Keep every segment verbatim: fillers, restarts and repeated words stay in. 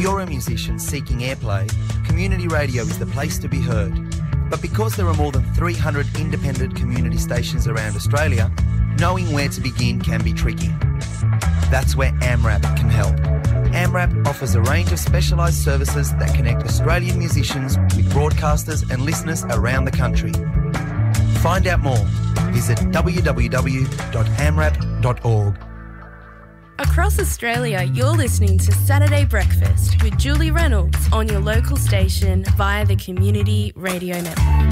you're a musician seeking airplay, community radio is the place to be heard. But because there are more than three hundred independent community stations around Australia, knowing where to begin can be tricky. That's where AMRAP can help. AMRAP offers a range of specialised services that connect Australian musicians with broadcasters and listeners around the country. Find out more. Visit w w w dot amrap dot org. Across Australia, you're listening to Saturday Breakfast with Julie Reynolds on your local station via the Community Radio Network.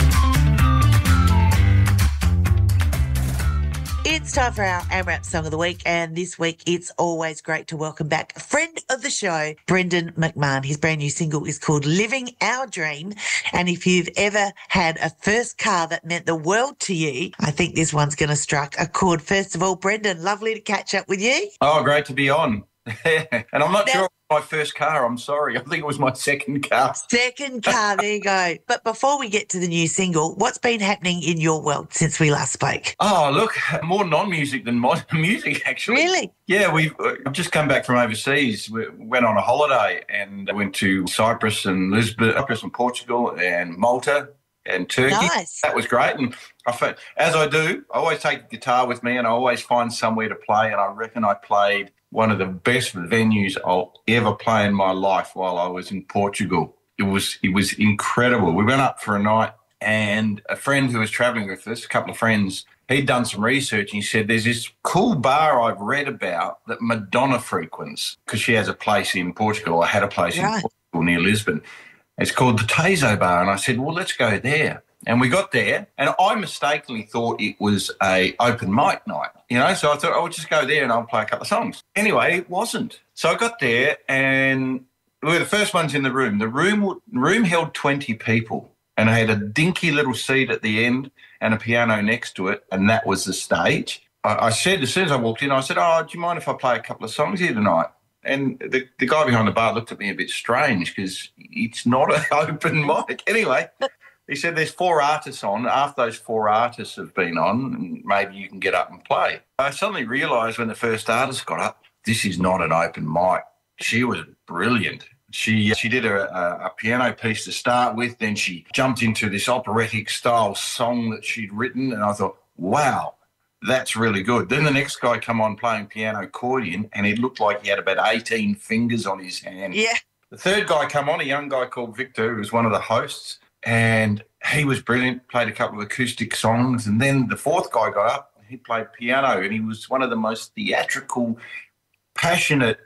It's time for our AMRAP Song of the Week, and this week it's always great to welcome back a friend of the show, Brendan McMahon. His brand new single is called Living Our Dream, and if you've ever had a first car that meant the world to you, I think this one's going to strike a chord. First of all, Brendan, lovely to catch up with you. Oh, great to be on. And I'm not now, sure it was my first car, I'm sorry. I think it was my second car. Second car, there you go. But before we get to the new single, what's been happening in your world since we last spoke? Oh, look, more non-music than modern music, actually. Really? Yeah, we've uh, just come back from overseas. We went on a holiday and went to Cyprus and Lisbon, Cyprus and Portugal and Malta and Turkey. Nice. That was great. And I found, as I do, I always take the guitar with me and I always find somewhere to play, and I reckon I played one of the best venues I'll ever play in my life while I was in Portugal. It was it was incredible. We went up for a night, and a friend who was travelling with us, a couple of friends, he'd done some research and he said, there's this cool bar I've read about that Madonna frequents, because she has a place in Portugal. I had a place right. in Portugal near Lisbon. It's called the Teso Bar. And I said, well, let's go there. And we got there, and I mistakenly thought it was a open mic night, you know, so I thought, I'll just go there and I'll play a couple of songs. Anyway, it wasn't. So I got there, and we were the first ones in the room. The room room held twenty people, and I had a dinky little seat at the end and a piano next to it, and that was the stage. I, I said, as soon as I walked in, I said, oh, do you mind if I play a couple of songs here tonight? And the, the guy behind the bar looked at me a bit strange because it's not an open mic. Anyway, he said there's four artists on. After those four artists have been on, maybe you can get up and play. I suddenly realised when the first artist got up, this is not an open mic. She was brilliant. She she did a, a, a piano piece to start with, then she jumped into this operatic-style song that she'd written, and I thought, wow, that's really good. Then the next guy come on playing piano accordion, and it looked like he had about eighteen fingers on his hand. Yeah. The third guy come on, a young guy called Victor, who was one of the hosts, and he was brilliant, played a couple of acoustic songs. And then the fourth guy got up, and he played piano, and he was one of the most theatrical, passionate,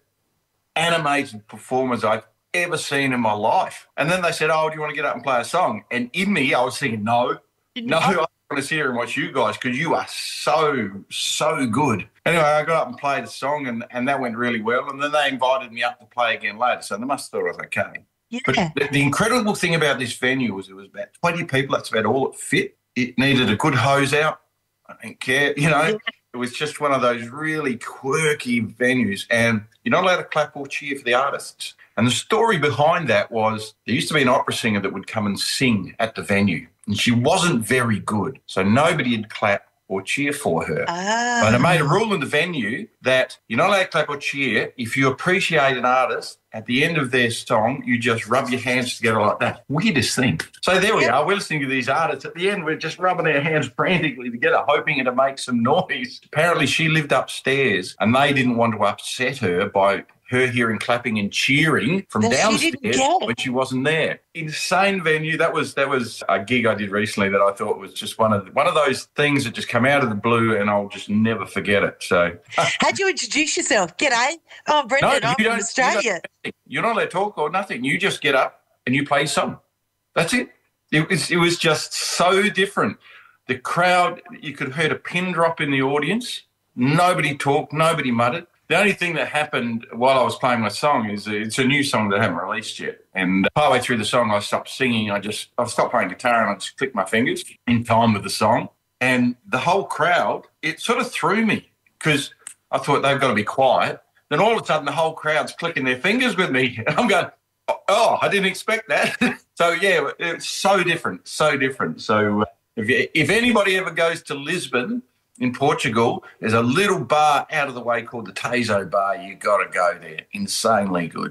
animated performers I've ever seen in my life. And then they said, oh, do you want to get up and play a song? And in me, I was thinking, no, no, I want to hear and watch you guys because you are so, so good. Anyway, I got up and played a song, and, and that went really well. And then they invited me up to play again later, so they must have thought I was okay. Yeah. But the, the incredible thing about this venue was it was about twenty people. That's about all it fit. It needed a good hose out. I didn't care, you know. Yeah. It was just one of those really quirky venues, and you're not allowed to clap or cheer for the artists. And the story behind that was there used to be an opera singer that would come and sing at the venue, and she wasn't very good, so nobody would clap or cheer for her. Ah. But I made a rule in the venue that you're not allowed to clap or cheer. If you appreciate an artist, at the end of their song, you just rub your hands together like that. Weirdest thing. So there we yep. are. We're listening to these artists. At the end, we're just rubbing our hands frantically together, hoping to make some noise. Apparently, she lived upstairs, and they didn't want to upset her by her hearing clapping and cheering from that downstairs she when she wasn't there. Insane venue. That was that was a gig I did recently that I thought was just one of the, one of those things that just come out of the blue, and I'll just never forget it. So, how'd you introduce yourself? G'day, I'm Brendan. No, I'm from Australia. You you're not allowed to talk or nothing. You just get up and you play a song. That's it. It was it was just so different. The crowd, you could hear a pin drop in the audience. Nobody talked. Nobody muttered. The only thing that happened while I was playing my song is it's a new song that I haven't released yet. And partway through the song, I stopped singing. I just I stopped playing guitar and I just clicked my fingers in time with the song. And the whole crowd, it sort of threw me because I thought they've got to be quiet. Then all of a sudden, the whole crowd's clicking their fingers with me. And I'm going, oh, I didn't expect that. So, yeah, it's so different, so different. So uh, if, you, if anybody ever goes to Lisbon, in Portugal, there's a little bar out of the way called the Teso Bar. You got to go there. Insanely good.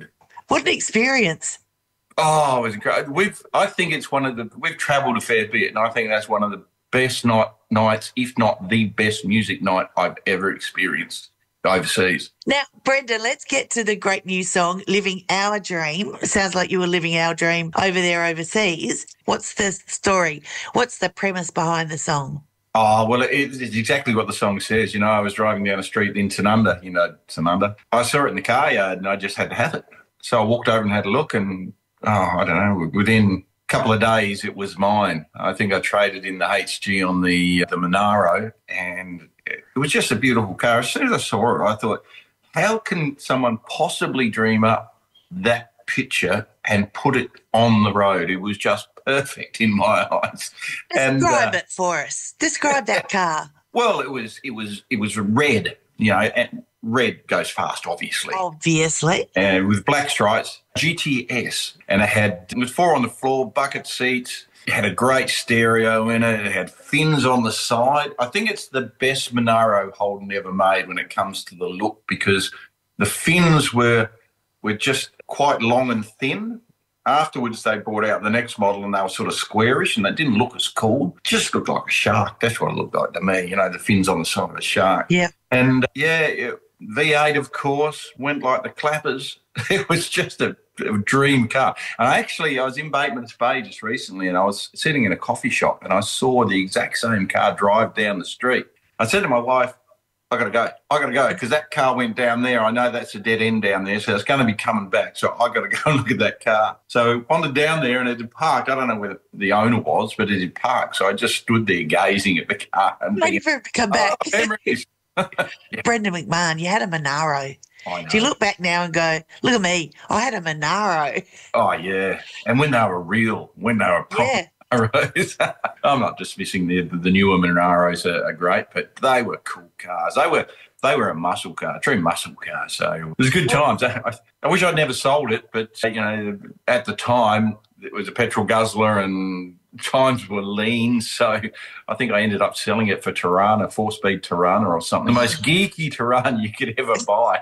What an experience. Oh, it was incredible. We've, I think it's one of the, we've travelled a fair bit, and I think that's one of the best night, nights, if not the best music night I've ever experienced overseas. Now, Brendan, let's get to the great new song, Living Our Dream. It sounds like you were living our dream over there overseas. What's the story? What's the premise behind the song? Oh, well, it, it's exactly what the song says. You know, I was driving down the street in Tanunda, you know, Tanunda. I saw it in the car yard and I just had to have it. So I walked over and had a look and, oh, I don't know, within a couple of days it was mine. I think I traded in the H G on the, the Monaro, and it was just a beautiful car. As soon as I saw it, I thought, how can someone possibly dream up that picture and put it on the road? It was just perfect in my eyes. Describe and, uh, it for us. Describe that car. Well, it was it was it was red, you know, and red goes fast, obviously. Obviously. And with black stripes, G T S, and it had it was four on the floor, bucket seats. It had a great stereo in it. It had fins on the side. I think it's the best Monaro Holden ever made when it comes to the look, because the fins were were just quite long and thin. Afterwards, they brought out the next model and they were sort of squarish and they didn't look as cool. It just looked like a shark. That's what it looked like to me, you know, the fins on the side of a shark. Yeah. And, yeah, it, V eight, of course, went like the clappers. It was just a, a dream car. And actually, I was in Bateman's Bay just recently and I was sitting in a coffee shop and I saw the exact same car drive down the street. I said to my wife, I got to go. I got to go because that car went down there. I know that's a dead end down there, so it's going to be coming back. So I got to go and look at that car. So I wandered down there and it had parked. I don't know where the owner was, but it had parked. So I just stood there gazing at the car. And waiting for it to come back. Oh, memories. Yeah. Brendan McMahon, you had a Monaro. I know. Do you look back now and go, look at me, I had a Monaro? Oh, yeah. And when they were real, when they were proper. Yeah. Monaros. I'm not dismissing the the newer Monaros are, are great, but they were cool cars. They were they were a muscle car, a true muscle car. So it was good times. I, I, I wish I'd never sold it, but you know, at the time it was a petrol guzzler and times were lean. So I think I ended up selling it for Tirana, four-speed Tirana or something. The most geeky Tirana you could ever buy.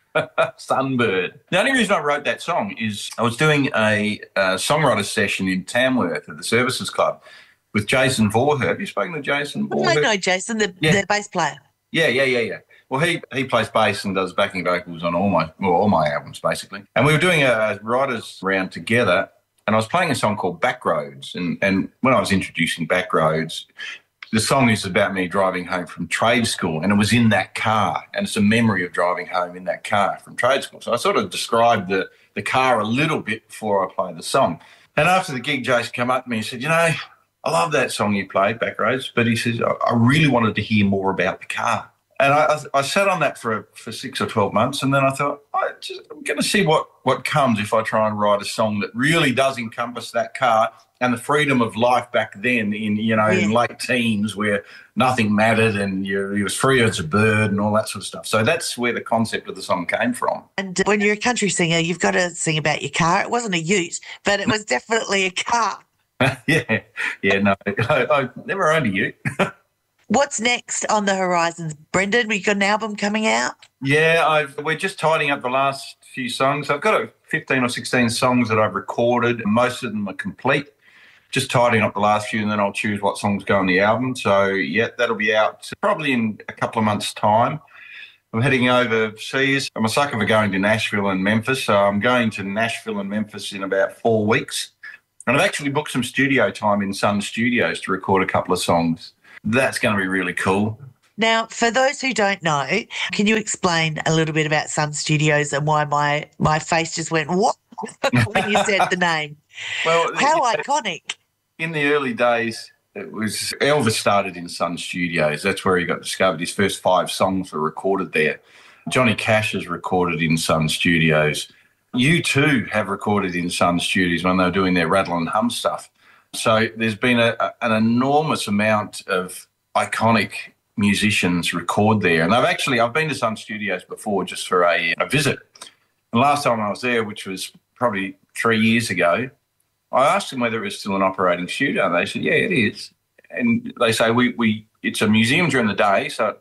Sunbird. The only reason I wrote that song is I was doing a, a songwriter session in Tamworth at the Services Club with Jason Voorher. Have you spoken to Jason Voorher? I know Jason, the, Yeah. the bass player. Yeah, yeah, yeah, yeah. Well, he, he plays bass and does backing vocals on all my well, all my albums, basically. And we were doing a writers' round together, and I was playing a song called Backroads. And, and when I was introducing Backroads, the song is about me driving home from trade school, and it was in that car, and it's a memory of driving home in that car from trade school. So I sort of described the, the car a little bit before I played the song. And after the gig, Jason came up to me and said, you know, I love that song you played, Backroads, but he says, I, I really wanted to hear more about the car. And I, I, I sat on that for for six or twelve months, and then I thought, I just, I'm going to see what, what comes if I try and write a song that really does encompass that car and the freedom of life back then in, you know, Yeah. in late teens where nothing mattered and you, you was free as a bird and all that sort of stuff. So that's where the concept of the song came from. And when you're a country singer, you've got to sing about your car. It wasn't a ute, but it was definitely a car. yeah, yeah, no, I, I never owned a ute. What's next on the horizons, Brendan? We've got an album coming out. Yeah, I've, we're just tidying up the last few songs. I've got a fifteen or sixteen songs that I've recorded. Most of them are complete. Just tidying up the last few, and then I'll choose what songs go on the album. So, yeah, that'll be out probably in a couple of months' time. I'm heading overseas. I'm a sucker for going to Nashville and Memphis, so I'm going to Nashville and Memphis in about four weeks. And I've actually booked some studio time in Sun Studios to record a couple of songs. That's going to be really cool. Now, for those who don't know, can you explain a little bit about Sun Studios and why my, my face just went, what, when you said the name? Well, How iconic. in the early days, it was Elvis started in Sun Studios. That's where he got discovered. His first five songs were recorded there. Johnny Cash has recorded in Sun Studios. U two have recorded in Sun Studios when they were doing their Rattle and Hum stuff. So there's been a, a, an enormous amount of iconic musicians record there. And I've actually, I've been to Sun Studios before just for a, a visit. And last time I was there, which was probably three years ago, I asked them whether it was still an operating studio. They said, yeah, it is. And they say, we, we it's a museum during the day, so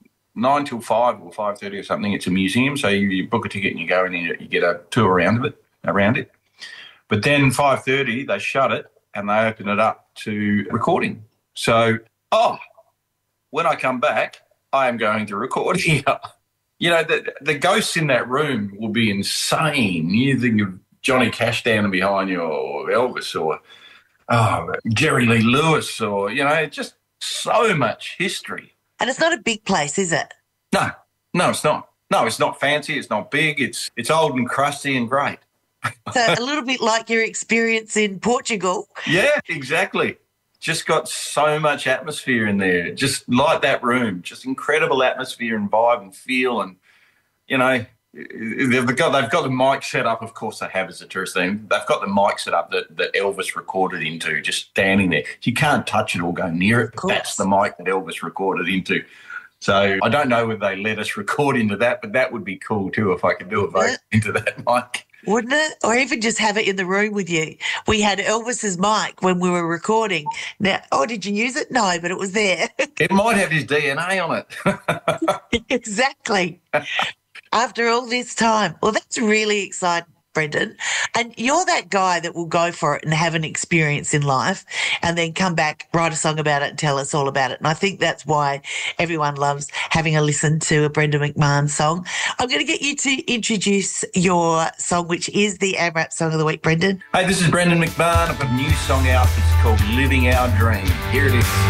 nine till five or five thirty or something, it's a museum. So you, you book a ticket and you go in and you, you get a tour around of it. around it. But then five thirty, they shut it and they open it up to recording. So, oh, when I come back, I am going to record here. You know, the, the ghosts in that room will be insane. You think of Johnny Cash standing behind you, or Elvis, or oh, Jerry Lee Lewis, or, you know, just so much history. And it's not a big place, is it? No, no, it's not. No, it's not fancy. It's not big. It's it's old and crusty and great. So a little bit like your experience in Portugal. Yeah, exactly. Just got so much atmosphere in there. Just like that room, just incredible atmosphere and vibe and feel. And, you know, they've got, they've got the mic set up. Of course they have as a tourist thing. They've got the mic set up that, that Elvis recorded into, just standing there. You can't touch it or go near it. That's the mic that Elvis recorded into. So I don't know whether they let us record into that, but that would be cool too if I could do a vote yeah. into that mic. Wouldn't it? Or even just have it in the room with you. We had Elvis's mic when we were recording. Now, oh, did you use it? No, but it was there. It might have his D N A on it. Exactly. After all this time. Well, that's really exciting, Brendan. And you're that guy that will go for it and have an experience in life and then come back, write a song about it and tell us all about it. And I think that's why everyone loves having a listen to a Brendan McMahon song. I'm going to get you to introduce your song, which is the AMRAP Song of the Week, Brendan. Hey, this is Brendan McMahon. I've got a new song out. It's called Living Our Dream. Here it is.